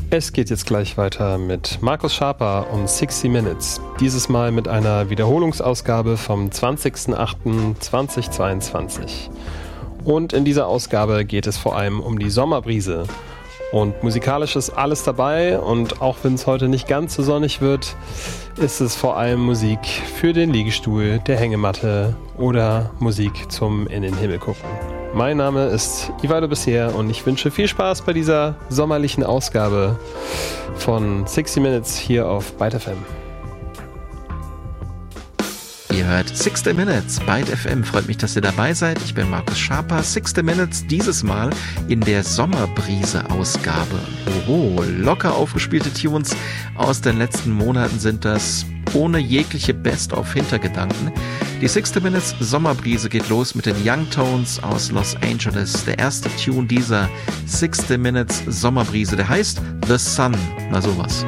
Es geht jetzt gleich weiter mit Markus Schaper und 60 Minutes. Dieses Mal mit einer Wiederholungsausgabe vom 20.08.2022. Und in dieser Ausgabe geht es vor allem um die Sommerbrise. Und musikalisch ist alles dabei, und auch wenn es heute nicht ganz so sonnig wird, ist es vor allem Musik für den Liegestuhl, der Hängematte oder Musik zum in den Himmel gucken. Mein Name ist Ivaldo Bisher und ich wünsche viel Spaß bei dieser sommerlichen Ausgabe von 60 Minutes hier auf Byte FM. Ihr hört 60 Minutes, Byte FM. Freut mich, dass ihr dabei seid. Ich bin Markus Schaper. 60 Minutes, dieses Mal in der Sommerbrise-Ausgabe. Oho, locker aufgespielte Tunes aus den letzten Monaten sind das, ohne jegliche Best-of-Hintergedanken. Die 60 Minutes Sommerbrise geht los mit den Young Tones aus Los Angeles. Der erste Tune dieser 60 Minutes Sommerbrise, der heißt The Sun. Na sowas.